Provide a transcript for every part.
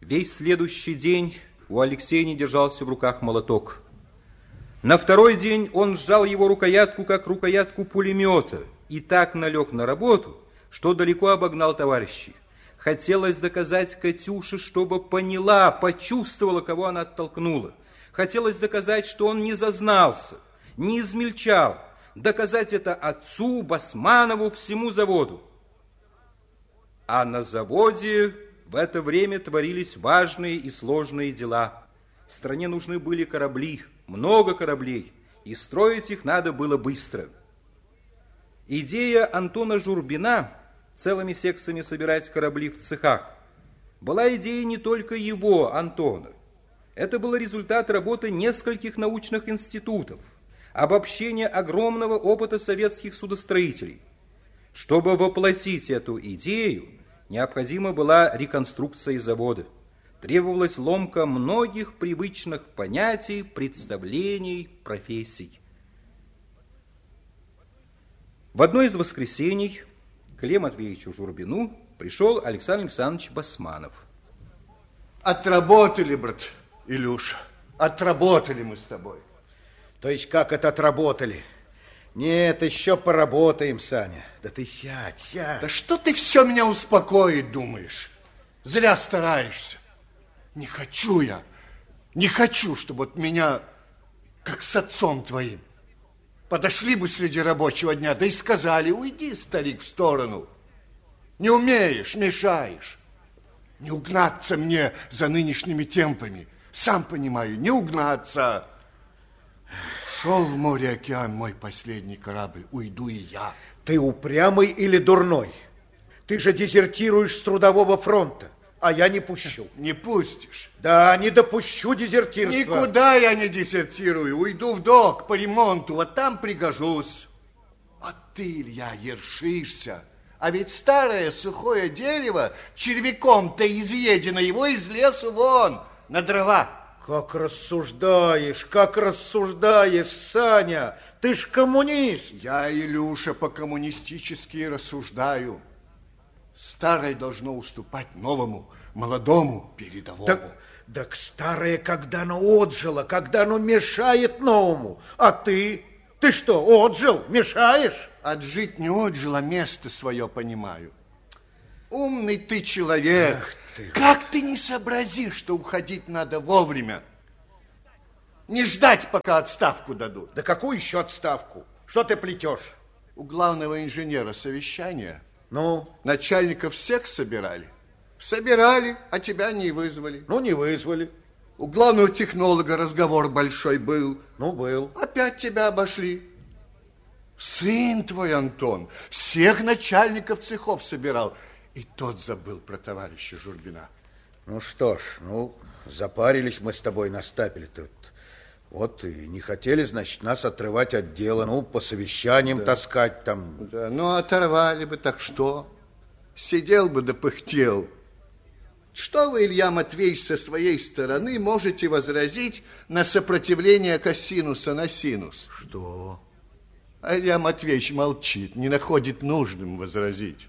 Весь следующий день у Алексея не держался в руках молоток. На второй день он сжал его рукоятку, как рукоятку пулемета, и так налег на работу, что далеко обогнал товарищей. Хотелось доказать Катюше, чтобы поняла, почувствовала, кого она оттолкнула. Хотелось доказать, что он не зазнался, не измельчал. Доказать это отцу, Басманову, всему заводу. А на заводе в это время творились важные и сложные дела. Стране нужны были корабли, много кораблей, и строить их надо было быстро. Идея Антона Журбина целыми секциями собирать корабли в цехах была идеей не только его, Антона. Это был результат работы нескольких научных институтов, обобщение огромного опыта советских судостроителей. Чтобы воплотить эту идею, необходима была реконструкция завода. Требовалась ломка многих привычных понятий, представлений, профессий. В одно из воскресений к Илье Матвеевичу Журбину пришел Александр Александрович Басманов. Отработали, брат Илюша, отработали мы с тобой. То есть как это отработали? Нет, еще поработаем, Саня. Да ты сядь. Да что ты все меня успокоить думаешь? Зря стараешься. Не хочу, чтобы от меня, как с отцом твоим. Подошли бы среди рабочего дня, да и сказали: уйди, старик, в сторону. Не умеешь, мешаешь. Не угнаться мне за нынешними темпами. Сам понимаю, не угнаться. Шел в море-океан мой последний корабль, уйду и я. Ты упрямый или дурной? Ты же дезертируешь с трудового фронта, а я не пущу. Не пустишь? Да, не допущу дезертирства. Никуда я не дезертирую. Уйду в док по ремонту, вот там пригожусь. А ты, Илья, ершишься. А ведь старое сухое дерево червяком-то изъедено, его из лесу вон, на дрова. Как рассуждаешь, Саня. Ты ж коммунист. Я, Илюша, по-коммунистически рассуждаю. Старое должно уступать новому, молодому, передовому. Так старое, когда оно отжило, когда оно мешает новому. А ты что, отжил, мешаешь? Отжить не отжил, а место свое понимаю. Умный ты человек. Ах ты. Как ты не сообразишь, что уходить надо вовремя? Не ждать, пока отставку дадут. Да какую еще отставку? Что ты плетешь? У главного инженера совещание. Ну? Начальников всех собирали. Собирали, а тебя не вызвали. Ну, не вызвали. У главного технолога разговор большой был. Ну, был. Опять тебя обошли. Сын твой, Антон, всех начальников цехов собирал. И тот забыл про товарища Журбина. Ну что ж, запарились мы с тобой на стапеле тут. Вот и не хотели, значит, нас отрывать от дела, по совещаниям таскать там. Да, оторвали бы, так что? Сидел бы да пыхтел. Что вы, Илья Матвеевич, со своей стороны можете возразить на сопротивление косинуса на синус? Что? А Илья Матвеевич молчит, не находит нужным возразить.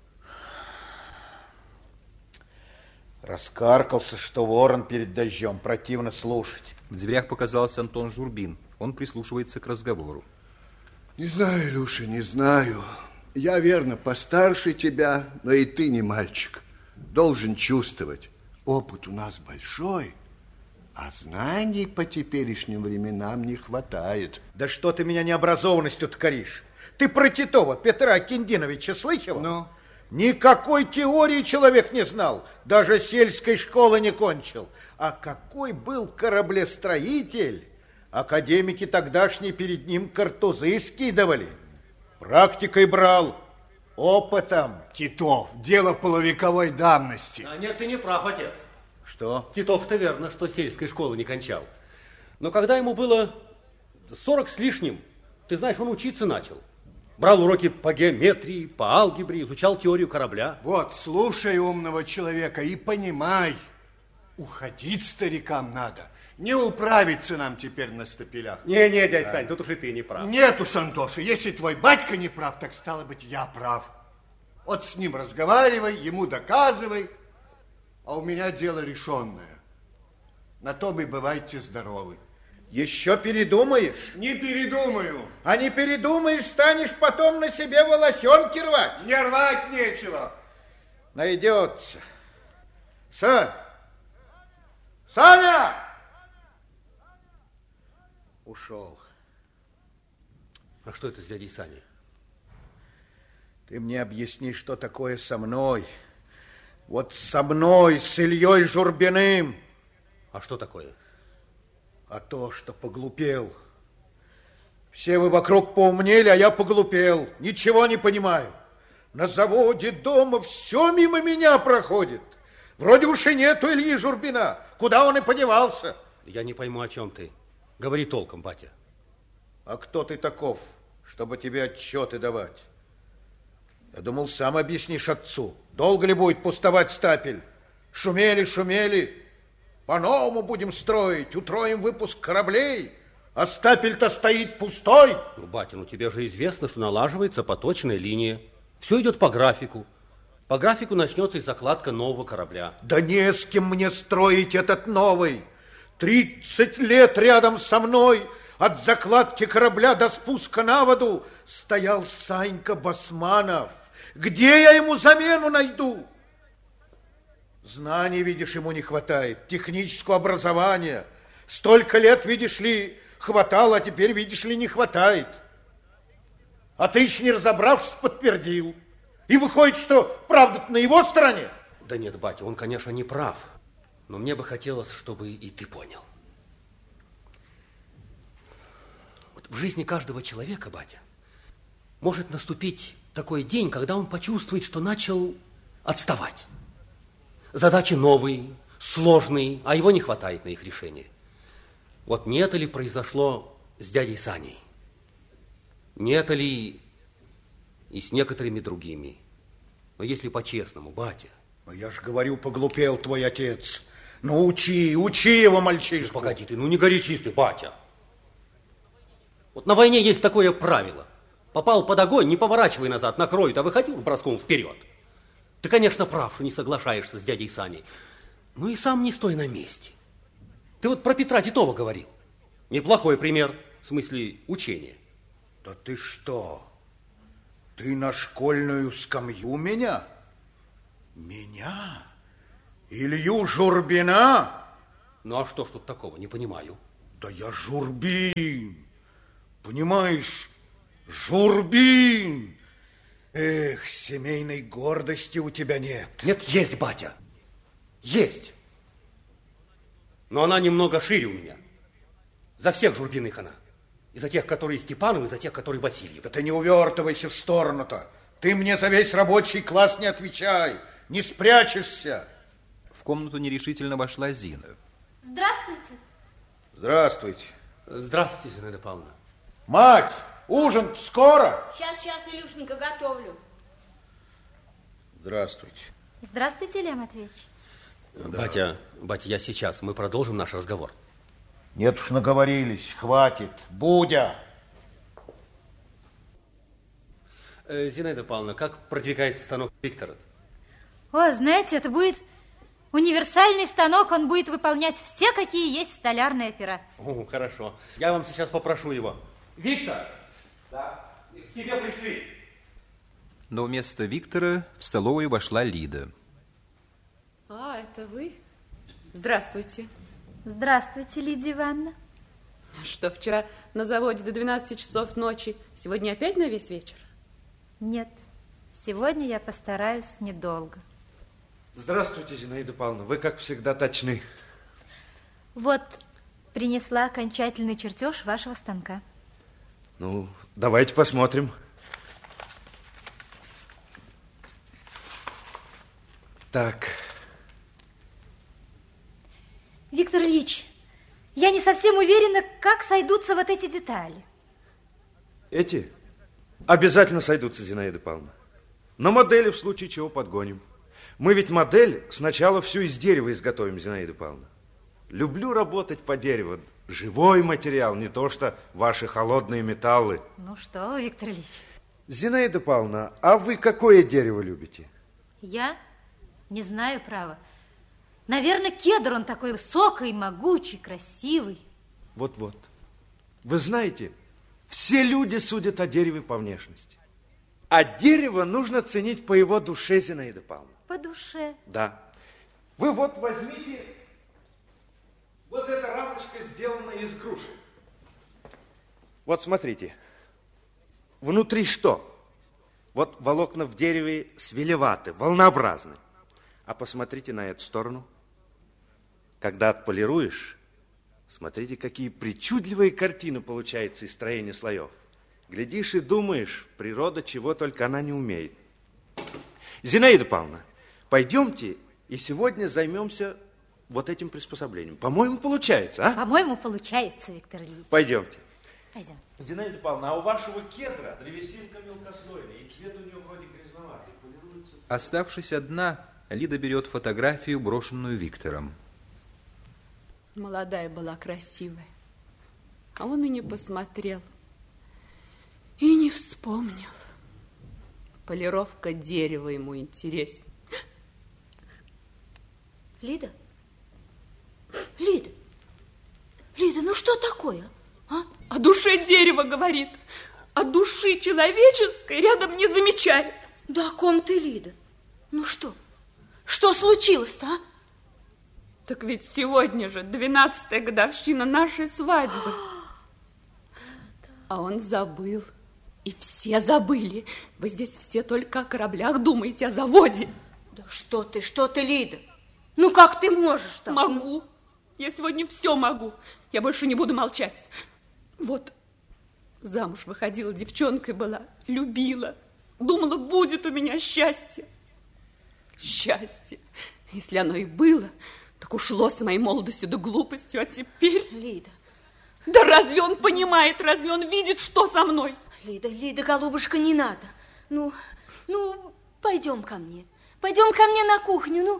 Раскаркался, что ворон перед дождем, противно слушать. В дверях показался Антон Журбин. Он прислушивается к разговору. Не знаю, Илюша, не знаю. Я, верно, постарше тебя, но и ты не мальчик. Должен чувствовать. Опыт у нас большой, а знаний по теперешним временам не хватает. Да что ты меня необразованностью-то коришь? Ты про Титова Петра Киндиновича слыхал? Ну? Никакой теории человек не знал, даже сельской школы не кончил. А какой был кораблестроитель, академики тогдашние перед ним картузы скидывали. Практикой брал, опытом. Титов, дело половековой давности. А нет, ты не прав, отец. Что? Титов-то верно, что сельской школы не кончал. Но когда ему было 40 с лишним, ты знаешь, он учиться начал. Брал уроки по геометрии, по алгебре, изучал теорию корабля. Вот, слушай умного человека и понимай, уходить старикам надо. Не управиться нам теперь на стапелях. Не, дядь Сань, тут уж и ты не прав. Нет уж, Антоша, если твой батька не прав, так стало быть, я прав. Вот с ним разговаривай, ему доказывай. А у меня дело решенное. На том и бывайте здоровы. Еще передумаешь? Не передумаю. А не передумаешь, станешь потом на себе волосенки рвать. Не рвать нечего. Найдется. Саня! Ушел. А что это с дядей Саней? Ты мне объясни, что такое со мной. Вот со мной, с Ильей Журбиным. А что такое? А то, что поглупел. Все вы вокруг поумнели, а я поглупел. Ничего не понимаю. На заводе, дома все мимо меня проходит. Вроде уж и нету Ильи Журбина. Куда он и подевался? Я не пойму, о чем ты. Говори толком, батя. А кто ты таков, чтобы тебе отчеты давать? Я думал, сам объяснишь отцу. Долго ли будет пустовать стапель? Шумели. По-новому будем строить, утроим выпуск кораблей, а стапель-то стоит пустой. Ну, батя, тебе же известно, что налаживается поточная линия. Все идет по графику. По графику начнется и закладка нового корабля. Да не с кем мне строить этот новый. 30 лет рядом со мной от закладки корабля до спуска на воду стоял Санька Басманов. Где я ему замену найду? Знаний, видишь, ему не хватает, технического образования. Столько лет, видишь ли, хватало, а теперь, видишь ли, не хватает. А ты еще не разобравшись, подтвердил. И выходит, что правда-то на его стороне? Да нет, батя, он, конечно, не прав. Но мне бы хотелось, чтобы и ты понял. Вот в жизни каждого человека, батя, может наступить такой день, когда он почувствует, что начал отставать. Задачи новые, сложные, а его не хватает на их решение. Вот не это ли произошло с дядей Саней? Не это ли и с некоторыми другими? Но если по-честному, батя. Я же говорю, поглупел твой отец. Ну, учи его, мальчишку. Ну, погоди ты, не горячись ты, батя. Вот на войне есть такое правило. Попал под огонь, не поворачивай назад, накроют, а выходил броском вперед. Ты, конечно, прав, что не соглашаешься с дядей Саней. Ну и сам не стой на месте. Ты вот про Петра Титова говорил. Неплохой пример, в смысле учения. Да ты что? Ты на школьную скамью меня? Меня? Илью Журбина? Ну а что ж тут такого, не понимаю. Да я Журбин. Понимаешь, Журбин. Эх, семейной гордости у тебя нет. Нет, есть, батя. Есть. Но она немного шире у меня. За всех Журбиных она. И за тех, которые Степанов, и за тех, которые Васильев. Да ты не увертывайся в сторону-то. Ты мне за весь рабочий класс не отвечай. Не спрячешься. В комнату нерешительно вошла Зина. Здравствуйте. Здравствуйте. Здравствуйте, Зинаида Павловна. Мать, ужин скоро? Сейчас, Илюшенька, готовлю. Здравствуйте. Здравствуйте, Илья Матвеевич. Да. Батя, я сейчас. Мы продолжим наш разговор. Нет уж, наговорились. Хватит. Будя. Зинаида Павловна, как продвигается станок Виктора? О, знаете, это будет универсальный станок. Он будет выполнять все, какие есть столярные операции. О, хорошо. Я вам сейчас попрошу его. Виктор! Да? К тебе пришли. Но вместо Виктора в столовую вошла Лида. А, это вы? Здравствуйте. Здравствуйте, Лидия Ивановна. Что, вчера на заводе до 12 часов ночи, сегодня опять на весь вечер? Нет, сегодня я постараюсь недолго. Здравствуйте, Зинаида Павловна. Вы, как всегда, точны. Вот, принесла окончательный чертеж вашего станка. Ну, давайте посмотрим. Так. Виктор Ильич, я не совсем уверена, как сойдутся вот эти детали. Эти обязательно сойдутся, Зинаида Павловна. Но модели в случае чего подгоним. Мы ведь модель сначала всю из дерева изготовим, Зинаида Павловна. Люблю работать по дереву. Живой материал, не то что ваши холодные металлы. Ну что вы, Виктор Ильич? Зинаида Павловна, а вы какое дерево любите? Я не знаю, право. Наверное, кедр он такой высокий, могучий, красивый. Вот-вот. Вы знаете, все люди судят о дереве по внешности. А дерево нужно ценить по его душе, Зинаида Павловна. По душе. Да. Вы вот возьмите, вот эта рамочка сделана из груши. Вот смотрите, внутри что? Вот волокна в дереве свелеваты, волнообразны. А посмотрите на эту сторону. Когда отполируешь, смотрите, какие причудливые картины получаются из строения слоев. Глядишь и думаешь, природа чего только она не умеет. Зинаида Павловна, пойдемте и сегодня займемся вот этим приспособлением. По-моему, получается, а? По-моему, получается, Виктор Ильич. Пойдемте. Пойдем. Зинаида Павловна, а у вашего кедра древесинка мелкослойная, и цвет у нее вроде грязноватый. Полируется. Оставшись одна, Лида берет фотографию, брошенную Виктором. Молодая была, красивая. А он и не посмотрел. И не вспомнил. Полировка дерева ему интереснее. Лида? Лида? Лида, ну что такое? А? О душе дерева говорит. А души человеческой рядом не замечает. Да о ком ты, Лида? Ну что? Что случилось-то, а? Так ведь сегодня же 12-я годовщина нашей свадьбы. А он забыл. И все забыли. Вы здесь все только о кораблях думаете, о заводе. Да что ты, Лида? Ну как ты можешь так? Могу. Я сегодня все могу. Я больше не буду молчать. Вот, замуж выходила, девчонкой была, любила. Думала, будет у меня счастье. Счастье. Если оно и было, так ушло с моей молодостью да глупостью, а теперь... Лида. Да разве он понимает, разве он видит, что со мной? Лида, голубушка, не надо. Ну, пойдем ко мне. Пойдем ко мне на кухню.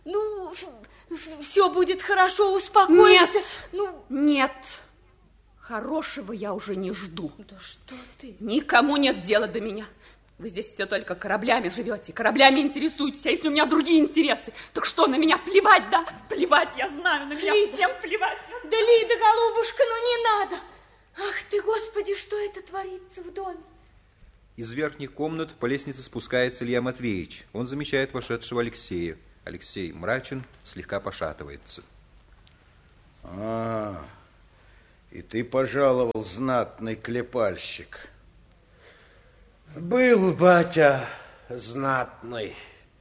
Все будет хорошо, успокойся. Нет. Хорошего я уже не жду. Да что ты? Никому нет дела до меня. Вы здесь все только кораблями живете, кораблями интересуетесь, а если у меня другие интересы, так что, на меня плевать, да? Плевать, я знаю, на меня Лида. всем плевать. Да, Лида, голубушка, не надо. Ах ты, Господи, что это творится в доме? Из верхних комнат по лестнице спускается Илья Матвеевич. Он замечает вошедшего Алексея. Алексей мрачен, слегка пошатывается. И ты пожаловал, знатный клепальщик. Был, батя, знатный.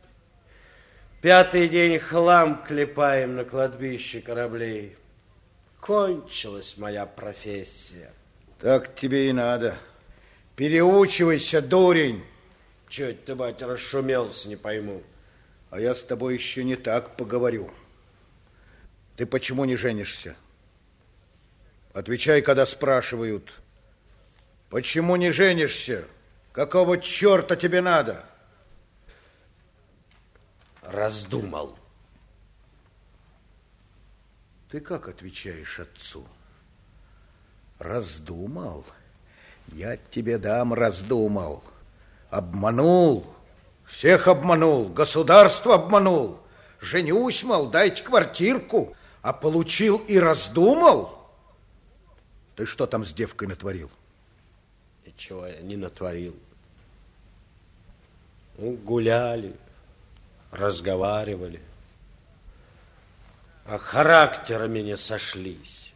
5-й день хлам клепаем на кладбище кораблей. Кончилась моя профессия. Так тебе и надо. Переучивайся, дурень. Чего это ты, батя, расшумелся, не пойму. А я с тобой еще не так поговорю. Ты почему не женишься? Отвечай, когда спрашивают. Почему не женишься? Какого черта тебе надо? Раздумал. Ты как отвечаешь отцу? Раздумал? Я тебе дам раздумал. Обманул. Всех обманул. Государство обманул. Женюсь, мол, дайте квартирку. А получил и раздумал? Ты что там с девкой натворил? И чего я не натворил? Гуляли, разговаривали. А характерами не сошлись.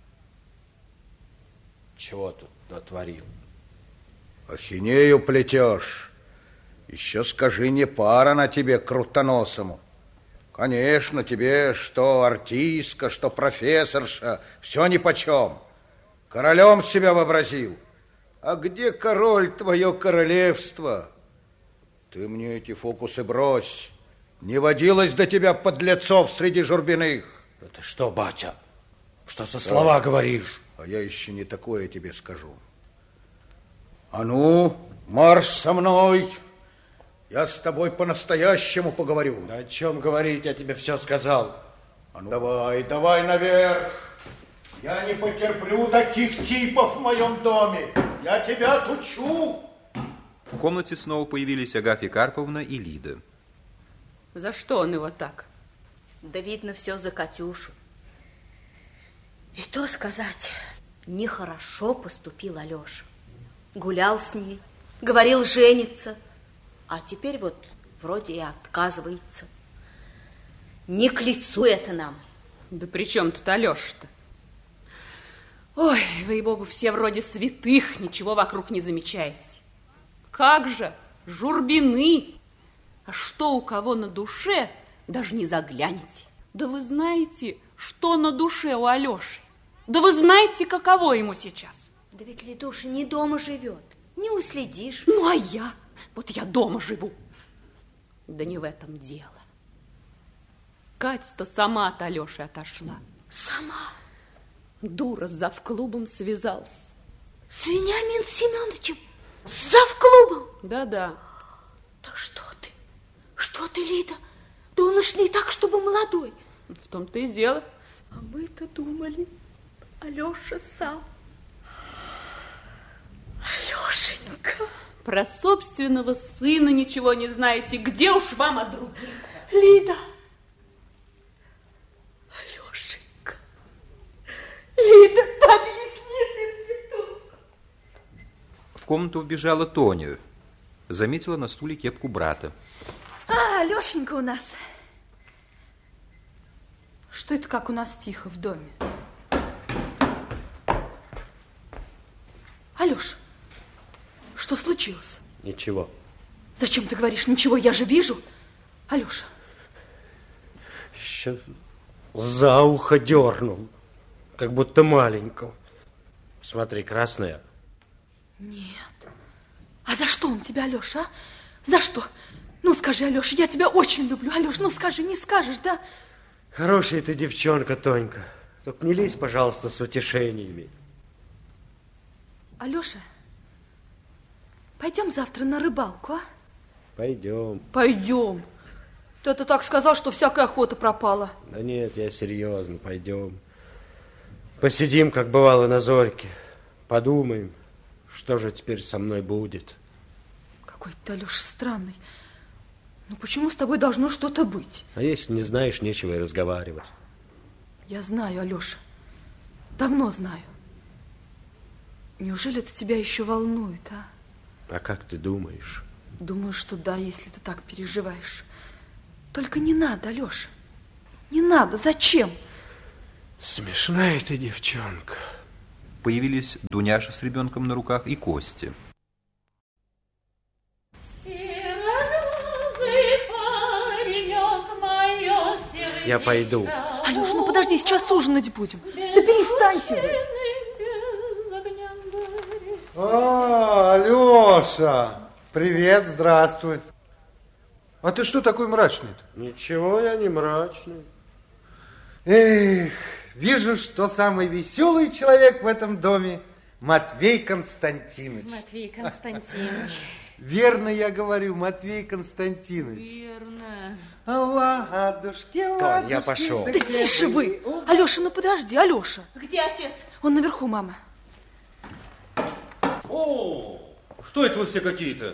Чего тут натворил? Ахинею плетешь. Еще скажи, не пара на тебе крутоносому. Конечно, тебе что артистка, что профессорша, все нипочем. Королем себя вообразил. А где король, твое королевство? Ты мне эти фокусы брось. Не водилось до тебя подлецов среди журбиных. Это что, батя? Что за слова говоришь? А я еще не такое тебе скажу. А ну, марш со мной. Я с тобой по-настоящему поговорю. Да о чем говорить? Я тебе все сказал. А ну, давай наверх. Я не потерплю таких типов в моем доме. Я тебя отучу. В комнате снова появились Агафья Карповна и Лида. За что он его так? Да видно все за Катюшу. И то сказать, нехорошо поступил Алеша. Гулял с ней, говорил жениться, а теперь вот вроде и отказывается. Не к лицу это нам. Да при чем тут Алеша-то? Ой, вы, ей-богу, все вроде святых, ничего вокруг не замечаете. Как же, журбины! А что у кого на душе, даже не заглянете. Да вы знаете, что на душе у Алеши? Да вы знаете, каково ему сейчас? Да ведь Лидуша не дома живет, не уследишь. Ну, а я? Вот я дома живу. Да не в этом дело. Катя-то сама от Алеши отошла. Сама? Дура с завклубом связался. С Вениамином Семеновичем? С завклубом? Да-да. Да что ты? Что ты, Лида? Да он уж не так, чтобы молодой. В том-то и дело. А мы-то думали, Алеша сам. Алешенька. Про собственного сына ничего не знаете. Где уж вам о других? Лида. Алешенька. Лида, объясни ты. В комнату вбежала Тоня. Заметила на стуле кепку брата. А, Алешенька у нас. Что это как у нас тихо в доме? Алеша, что случилось? Ничего. Зачем ты говоришь ничего? Я же вижу. Алеша. Сейчас за ухо дернул, как будто маленького. Смотри, красная. Нет. А за что он тебя, Алеша, а? За что? Ну, скажи, Алеша, я тебя очень люблю. Алеша, ну скажи, не скажешь, да? Хорошая ты девчонка, Тонька. Только не лезь, пожалуйста, с утешениями. Алеша, пойдем завтра на рыбалку, а? Пойдем. Пойдем. Ты так сказал, что всякая охота пропала. Да нет, я серьезно, пойдем. Посидим, как бывало на зорьке. Подумаем, что же теперь со мной будет. Какой ты, Алеша, странный. Ну почему с тобой должно что-то быть? А если не знаешь, нечего и разговаривать. Я знаю, Алеша. Давно знаю. Неужели это тебя еще волнует, а? А как ты думаешь? Думаю, что да, если ты так переживаешь. Только не надо, Алеша. Не надо. Зачем? Смешная ты девчонка. Появились Дуняша с ребенком на руках и Костя. Я пойду. Алеша, ну подожди, сейчас ужинать будем. Да перестаньте вы. Алеша, привет, здравствуй. А ты что такой мрачный-то? Ничего, я не мрачный. Эх, вижу, что самый веселый человек в этом доме Матвей Константинович. Матвей Константинович. Верно я говорю, Матвей Константинович. Верно. Ладушки, Тонь, я пошел. Да тише вы. Алеша, ну подожди, Алеша. Где отец? Он наверху, мама. О, что это вы все какие-то?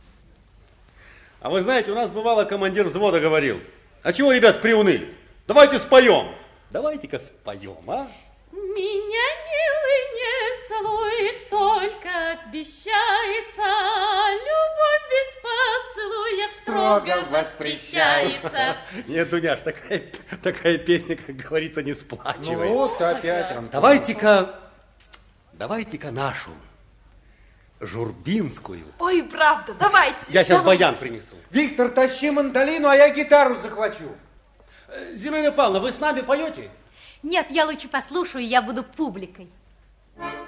А вы знаете, у нас бывало командир взвода говорил: а чего, ребят, приуныли? Давайте споем. Давайте-ка споем, а? Меня, милый, не целует, только обещается. Любовь без поцелуев строго воспрещается. Нет, Дуняш, такая песня, как говорится, не сплачивает. Ну вот опять. Давайте-ка нашу, журбинскую. Ой, правда, давайте. Я сейчас давайте. баян принесу. Виктор, тащи мандолину, а я гитару захвачу. Зинаида Павловна, вы с нами поете? Нет, я лучше послушаю, я буду публикой.